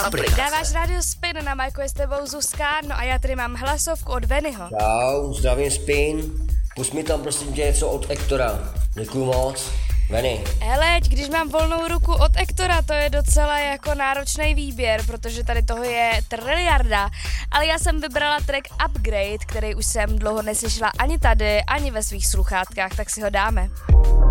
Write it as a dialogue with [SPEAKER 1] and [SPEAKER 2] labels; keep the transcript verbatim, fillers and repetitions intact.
[SPEAKER 1] aplikace.
[SPEAKER 2] Dáváš Radio Spin, na Majko je s tebou Zuzka, no a já tady mám hlasovku od Venyho.
[SPEAKER 1] Čau, zdravím Spin. Pusť mi tam prosím tě něco od Ektora. Děkuju moc. Veny.
[SPEAKER 2] Heleď, když mám volnou ruku od Ektora, to je docela jako náročný výběr, protože tady toho je triliarda, ale já jsem vybrala track Upgrade, který už jsem dlouho neslyšela ani tady, ani ve svých sluchátkách, tak si ho dáme.